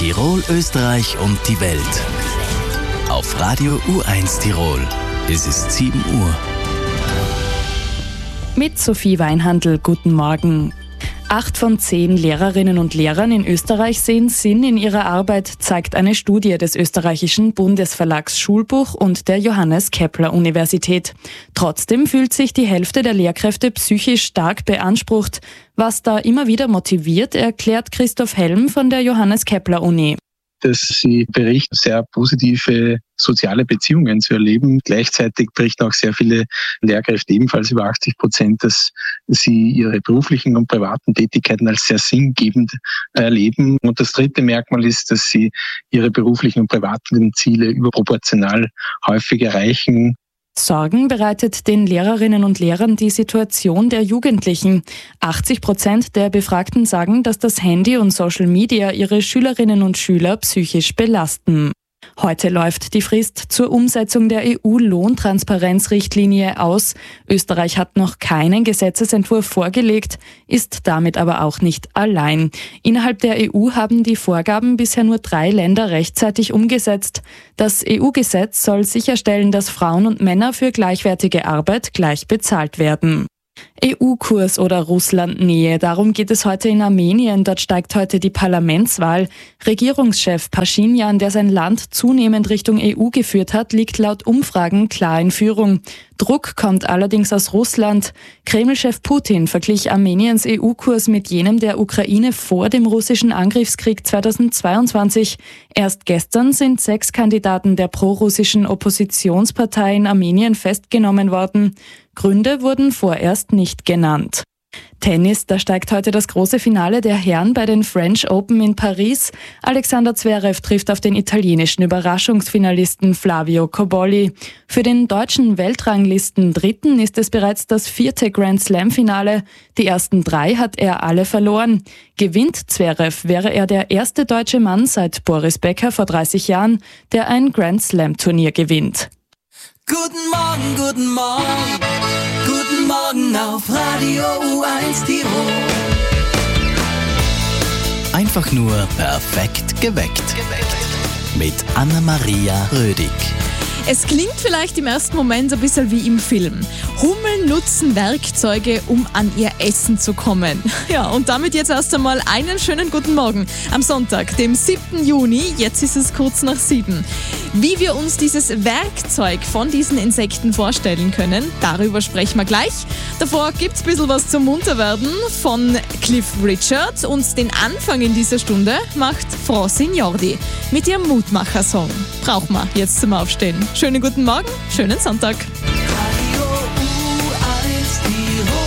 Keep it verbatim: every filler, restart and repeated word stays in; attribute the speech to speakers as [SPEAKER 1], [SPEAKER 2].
[SPEAKER 1] Tirol, Österreich und die Welt. Auf Radio U eins Tirol. Es ist sieben Uhr.
[SPEAKER 2] Mit Sophie Weinhandl, guten Morgen. Acht von zehn Lehrerinnen und Lehrern in Österreich sehen Sinn in ihrer Arbeit, zeigt eine Studie des österreichischen Bundesverlags Schulbuch und der Johannes Kepler Universität. Trotzdem fühlt sich die Hälfte der Lehrkräfte psychisch stark beansprucht. Was da immer wieder motiviert, erklärt Christoph Helm von der Johannes Kepler Uni.
[SPEAKER 3] Dass sie berichten, sehr positive soziale Beziehungen zu erleben. Gleichzeitig berichten auch sehr viele Lehrkräfte, ebenfalls über achtzig Prozent, dass sie ihre beruflichen und privaten Tätigkeiten als sehr sinngebend erleben. Und das dritte Merkmal ist, dass sie ihre beruflichen und privaten Ziele überproportional häufig erreichen.
[SPEAKER 2] Sorgen bereitet den Lehrerinnen und Lehrern die Situation der Jugendlichen. achtzig Prozent der Befragten sagen, dass das Handy und Social Media ihre Schülerinnen und Schüler psychisch belasten. Heute läuft die Frist zur Umsetzung der E U-Lohntransparenzrichtlinie aus. Österreich hat noch keinen Gesetzesentwurf vorgelegt, ist damit aber auch nicht allein. Innerhalb der E U haben die Vorgaben bisher nur drei Länder rechtzeitig umgesetzt. Das E U-Gesetz soll sicherstellen, dass Frauen und Männer für gleichwertige Arbeit gleich bezahlt werden. E U-Kurs oder Russland-Nähe, darum geht es heute in Armenien. Dort steigt heute die Parlamentswahl. Regierungschef Paschinjan, der sein Land zunehmend Richtung E U geführt hat, liegt laut Umfragen klar in Führung. Druck kommt allerdings aus Russland. Kreml-Chef Putin verglich Armeniens E U-Kurs mit jenem der Ukraine vor dem russischen Angriffskrieg zweitausendzweiundzwanzig. Erst gestern sind sechs Kandidaten der prorussischen Oppositionspartei in Armenien festgenommen worden. Gründe wurden vorerst nicht genannt. Tennis, da steigt heute das große Finale der Herren bei den French Open in Paris. Alexander Zverev trifft auf den italienischen Überraschungsfinalisten Flavio Cobolli. Für den deutschen Weltranglisten Dritten ist es bereits das vierte Grand Slam-Finale. Die ersten drei hat er alle verloren. Gewinnt Zverev, wäre er der erste deutsche Mann seit Boris Becker vor dreißig Jahren, der ein Grand Slam-Turnier gewinnt.
[SPEAKER 4] Guten Morgen, guten Morgen, guten Morgen auf Radio U eins Tirol.
[SPEAKER 1] Einfach nur perfekt geweckt. Mit Anna-Maria Rödig.
[SPEAKER 5] Es klingt vielleicht im ersten Moment ein bisschen wie im Film. Hummeln nutzen Werkzeuge, um an ihr Essen zu kommen. Ja, und damit jetzt erst einmal einen schönen guten Morgen am Sonntag, dem siebten Juni. Jetzt ist es kurz nach sieben. Wie wir uns dieses Werkzeug von diesen Insekten vorstellen können, darüber sprechen wir gleich. Davor gibt es ein bisschen was zum Munterwerden von Cliff Richard und den Anfang in dieser Stunde macht Francine Jordi mit ihrem Mutmacher-Song. Braucht man jetzt zum Aufstehen. Schönen guten Morgen, schönen Sonntag.
[SPEAKER 4] Radio U eins Tirol.